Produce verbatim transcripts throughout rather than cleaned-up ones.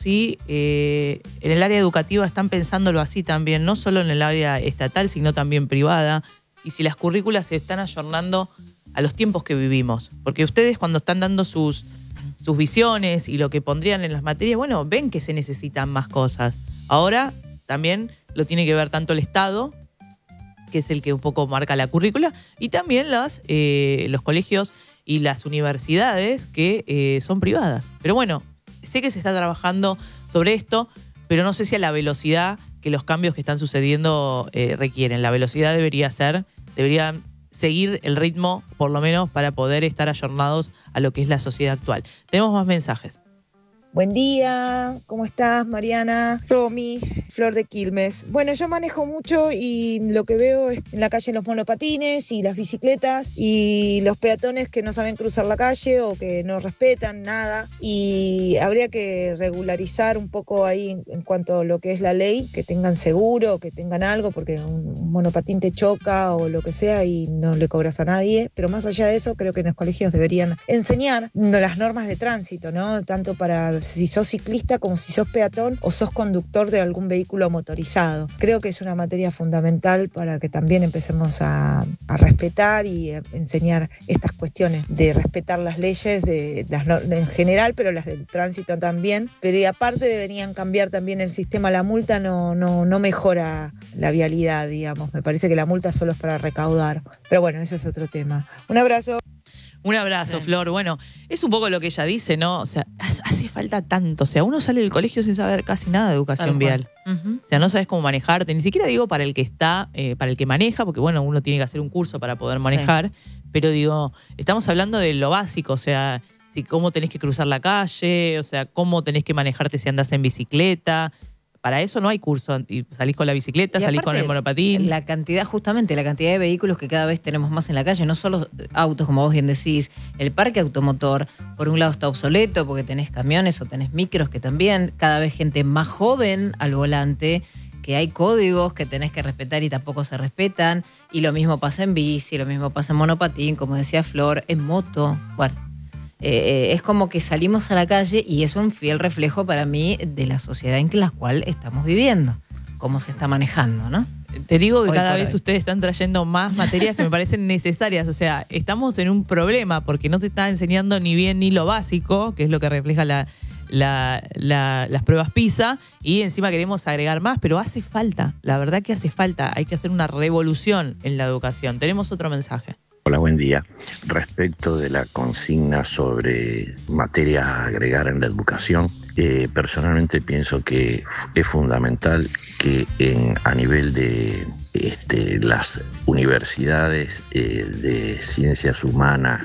si eh, en el área educativa están pensándolo así también, no solo en el área estatal, sino también privada, y si las currículas se están ayornando a los tiempos que vivimos. Porque ustedes cuando están dando sus, sus visiones y lo que pondrían en las materias, bueno, ven que se necesitan más cosas. Ahora también lo tiene que ver tanto el Estado, que es el que un poco marca la currícula, y también las, eh, los colegios y las universidades que eh, son privadas. Pero bueno, sé que se está trabajando sobre esto, pero no sé si a la velocidad que los cambios que están sucediendo eh, requieren. La velocidad debería ser, debería seguir el ritmo, por lo menos, para poder estar ayornados a lo que es la sociedad actual. Tenemos más mensajes. Buen día, ¿cómo estás, Mariana? Romy, Flor de Quilmes. Bueno, yo manejo mucho y lo que veo es en la calle los monopatines y las bicicletas y los peatones que no saben cruzar la calle o que no respetan nada, y habría que regularizar un poco ahí en, en cuanto a lo que es la ley, que tengan seguro, que tengan algo, porque un, un monopatín te choca o lo que sea y no le cobras a nadie. Pero más allá de eso, creo que en los colegios deberían enseñar no, las normas de tránsito, ¿no? Tanto para si sos ciclista como si sos peatón o sos conductor de algún vehículo motorizado. Creo que es una materia fundamental para que también empecemos a, a respetar y a enseñar estas cuestiones de respetar las leyes de, las, de, en general, pero las del tránsito también. Pero y aparte deberían cambiar también el sistema. La multa no, no, no mejora la vialidad, digamos. Me parece que la multa solo es para recaudar. Pero bueno, eso es otro tema. Un abrazo. Un abrazo, sí. Flor. Bueno, es un poco lo que ella dice, ¿no? O sea, hace falta tanto. O sea, uno sale del colegio sin saber casi nada de educación vial. Uh-huh. O sea, no sabes cómo manejarte. Ni siquiera digo para el que está, eh, para el que maneja, porque bueno, uno tiene que hacer un curso para poder manejar. Sí. Pero digo, estamos hablando de lo básico, o sea, si, cómo tenés que cruzar la calle, o sea, cómo tenés que manejarte si andás en bicicleta. Para eso no hay curso. Y salís con la bicicleta, y salís aparte, con el monopatín. La cantidad, justamente, la cantidad de vehículos que cada vez tenemos más en la calle, no solo autos, como vos bien decís, el parque automotor, por un lado está obsoleto porque tenés camiones o tenés micros que también, cada vez gente más joven al volante, que hay códigos que tenés que respetar y tampoco se respetan, y lo mismo pasa en bici, lo mismo pasa en monopatín, como decía Flor, en moto, bueno. Eh, es como que salimos a la calle y es un fiel reflejo para mí de la sociedad en la cual estamos viviendo, cómo se está manejando, ¿no? Te digo que hoy cada vez hoy. ustedes están trayendo más materias que me parecen necesarias. O sea, estamos en un problema porque no se está enseñando ni bien ni lo básico, que es lo que refleja la, la, la, las pruebas PISA, y encima queremos agregar más, pero hace falta, la verdad que hace falta. Hay que hacer una revolución en la educación. Tenemos otro mensaje. Hola, buen día. Respecto de la consigna sobre materias a agregar en la educación, eh, personalmente pienso que es fundamental que en, a nivel de este, las universidades eh, de ciencias humanas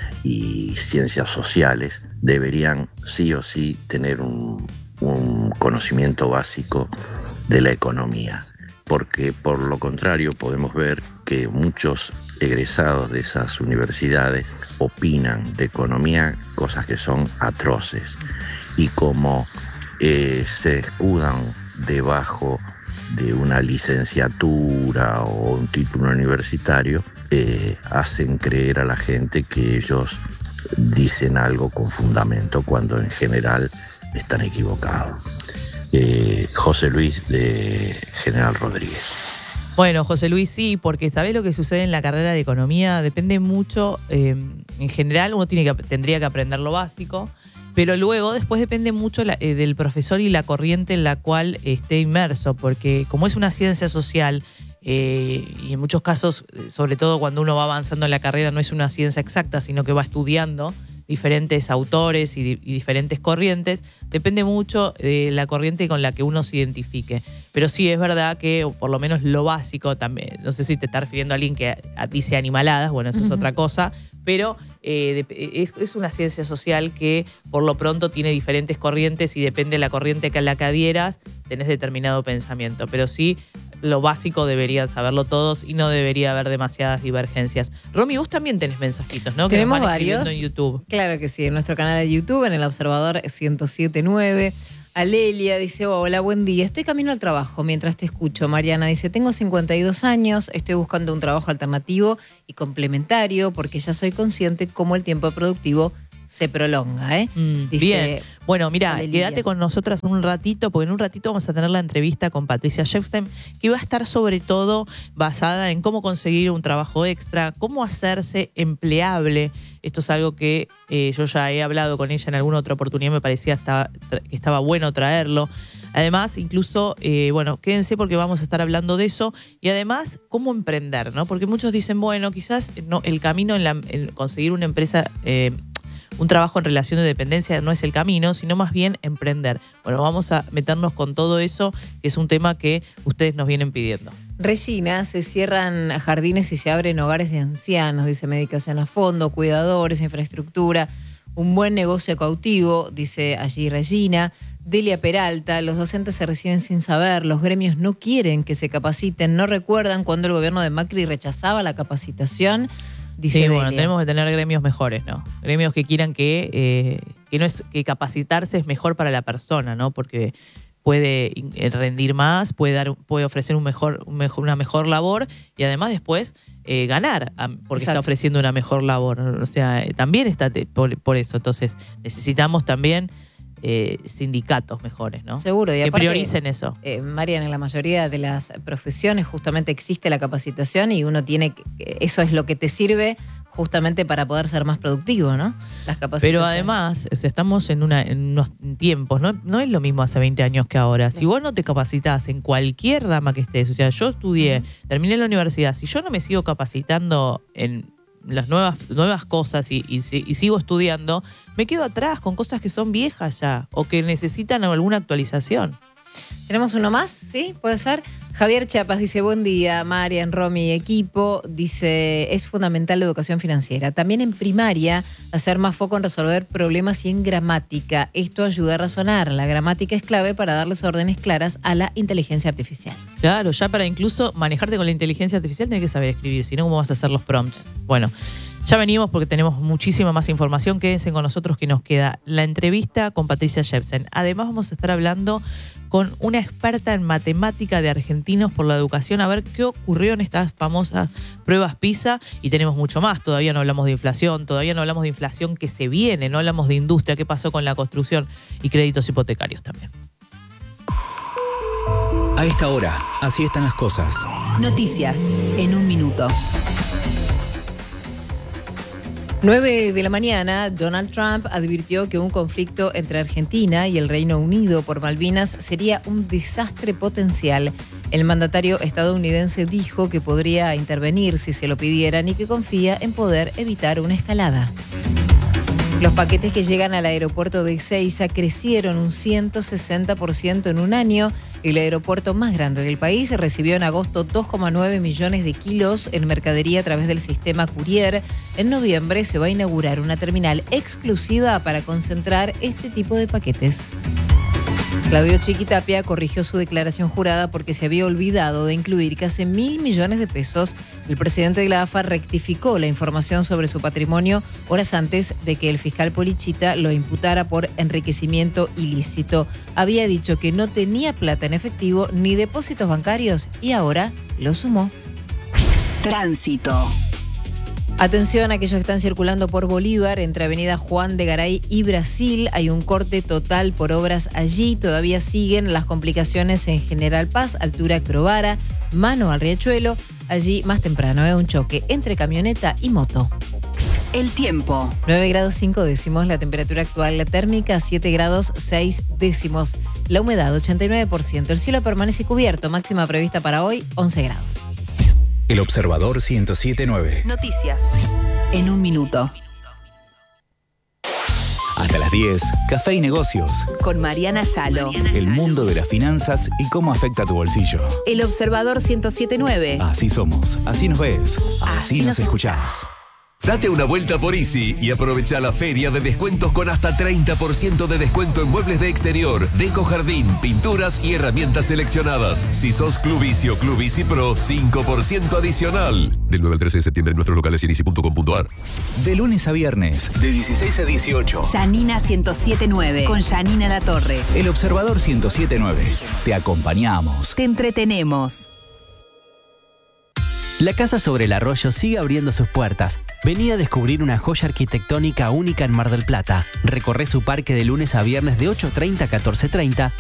y ciencias sociales deberían sí o sí tener un, un conocimiento básico de la economía, porque por lo contrario podemos ver que muchos egresados de esas universidades opinan de economía cosas que son atroces, y como eh, se escudan debajo de una licenciatura o un título universitario, eh, hacen creer a la gente que ellos dicen algo con fundamento cuando en general están equivocados. Eh, José Luis de General Rodríguez. Bueno, José Luis, sí, porque ¿sabés lo que sucede en la carrera de economía? Depende mucho, eh, en general uno tiene que, tendría que aprender lo básico, pero luego después depende mucho la, eh, del profesor y la corriente en la cual esté inmerso, porque como es una ciencia social, eh, y en muchos casos, sobre todo cuando uno va avanzando en la carrera, no es una ciencia exacta, sino que va estudiando diferentes autores y, y diferentes corrientes, depende mucho de la corriente con la que uno se identifique. Pero sí es verdad que, por lo menos lo básico, también, no sé si te está refiriendo a alguien que dice animaladas, bueno, eso es uh-huh. otra cosa, pero eh, es, es una ciencia social que por lo pronto tiene diferentes corrientes y depende de la corriente a la que adhieras, tenés determinado pensamiento. Pero sí, lo básico deberían saberlo todos y no debería haber demasiadas divergencias. Romy, vos también tenés mensajitos, ¿no? Tenemos que nos van varios en YouTube. Claro que sí, en nuestro canal de YouTube, en El Observador ciento siete punto nueve. Alelia dice, hola, buen día, estoy camino al trabajo mientras te escucho. Mariana dice, tengo cincuenta y dos años, estoy buscando un trabajo alternativo y complementario porque ya soy consciente cómo el tiempo productivo se prolonga, ¿eh? Mm, Dice, bien. Bueno, mira, Vale, quédate Lilian. con nosotras un ratito, porque en un ratito vamos a tener la entrevista con Patricia Shepstein, que va a estar sobre todo basada en cómo conseguir un trabajo extra, cómo hacerse empleable. Esto es algo que eh, yo ya he hablado con ella en alguna otra oportunidad, me parecía estaba, que estaba bueno traerlo. Además, incluso, eh, bueno, quédense porque vamos a estar hablando de eso. Y además, cómo emprender, ¿no? Porque muchos dicen, bueno, quizás no, el camino en, la, en conseguir una empresa, eh, un trabajo en relación de dependencia no es el camino, sino más bien emprender. Bueno, vamos a meternos con todo eso, que es un tema que ustedes nos vienen pidiendo. Regina, se cierran jardines y se abren hogares de ancianos, dice medicación a fondo, cuidadores, infraestructura, un buen negocio cautivo, dice allí Regina. Delia Peralta, los docentes se reciben sin saber, los gremios no quieren que se capaciten, no recuerdan cuando el gobierno de Macri rechazaba la capacitación, dice Sí, Delia. bueno, tenemos que tener gremios mejores, ¿no? Gremios que quieran que, eh, que no es que capacitarse es mejor para la persona, ¿no? Porque puede rendir más, puede dar, puede ofrecer un mejor, un mejor, una mejor labor y además después eh, ganar porque Exacto. está ofreciendo una mejor labor. O sea, eh, también está te, por, por eso. Entonces, necesitamos también eh, sindicatos mejores, ¿no? Seguro, y que aparte, prioricen eso. Eh, Marian, en la mayoría de las profesiones justamente existe la capacitación y uno tiene que, eso es lo que te sirve justamente para poder ser más productivo, ¿no? Las capacitaciones. Pero además, o sea, estamos en, una, en unos tiempos, ¿no? No es lo mismo hace veinte años que ahora. Si vos no te capacitás en cualquier rama que estés, o sea, yo estudié, uh-huh. terminé la universidad, si yo no me sigo capacitando en las nuevas, nuevas cosas y, y, y sigo estudiando, me quedo atrás con cosas que son viejas ya o que necesitan alguna actualización. ¿Tenemos uno más? ¿Sí? ¿Puede ser? Javier Chiapas dice, buen día, Marian, Romy, equipo. Dice, es fundamental la educación financiera. También en primaria, hacer más foco en resolver problemas y en gramática. Esto ayuda a razonar. La gramática es clave para darles órdenes claras a la inteligencia artificial. Claro, ya para incluso manejarte con la inteligencia artificial tenés que saber escribir, si no, ¿cómo vas a hacer los prompts? Bueno, ya venimos porque tenemos muchísima más información. Quédense con nosotros que nos queda la entrevista con Patricia Shepstein. Además vamos a estar hablando con una experta en matemática de Argentinos por la Educación, a ver qué ocurrió en estas famosas pruebas PISA, y tenemos mucho más. Todavía no hablamos de inflación, todavía no hablamos de inflación que se viene, no hablamos de industria, qué pasó con la construcción y créditos hipotecarios también. A esta hora, así están las cosas. Noticias en un minuto. nueve de la mañana, Donald Trump advirtió que un conflicto entre Argentina y el Reino Unido por Malvinas sería un desastre potencial. El mandatario estadounidense dijo que podría intervenir si se lo pidieran y que confía en poder evitar una escalada. Los paquetes que llegan al aeropuerto de Ezeiza crecieron un ciento sesenta por ciento en un año. El aeropuerto más grande del país recibió en agosto dos coma nueve millones de kilos en mercadería a través del sistema Courier. En noviembre se va a inaugurar una terminal exclusiva para concentrar este tipo de paquetes. Claudio Chiquitapia corrigió su declaración jurada porque se había olvidado de incluir casi mil millones de pesos. El presidente de la A F A rectificó la información sobre su patrimonio horas antes de que el fiscal Polichita lo imputara por enriquecimiento ilícito. Había dicho que no tenía plata en efectivo ni depósitos bancarios y ahora lo sumó. Tránsito. Atención a aquellos que están circulando por Bolívar, entre Avenida Juan de Garay y Brasil. Hay un corte total por obras allí. Todavía siguen las complicaciones en General Paz, altura Crovara, mano al Riachuelo. Allí más temprano, ¿eh? un choque entre camioneta y moto. El tiempo. nueve grados cinco décimos la temperatura actual, la térmica siete grados seis décimos. La humedad ochenta y nueve por ciento. El cielo permanece cubierto, máxima prevista para hoy once grados. El Observador ciento siete punto nueve. Noticias en un minuto. Hasta las diez, Café y Negocios. Con Mariana Salo. El mundo de las finanzas y cómo afecta a tu bolsillo. El Observador ciento siete punto nueve. Así somos, así nos ves, así, Así nos nos escuchás. Date una vuelta por Easy y aprovecha la feria de descuentos con hasta treinta por ciento de descuento en muebles de exterior, deco jardín, pinturas y herramientas seleccionadas. Si sos Club Easy o Club Easy Pro, cinco por ciento adicional. Del nueve al trece de septiembre en nuestros locales y en easy punto com punto a r. De lunes a viernes, de dieciséis a dieciocho. Janina ciento siete punto nueve. Con Janina Latorre. El Observador ciento siete punto nueve. Te acompañamos. Te entretenemos. La Casa sobre el Arroyo sigue abriendo sus puertas. Vení a descubrir una joya arquitectónica única en Mar del Plata. Recorre su parque de lunes a viernes de ocho treinta a catorce treinta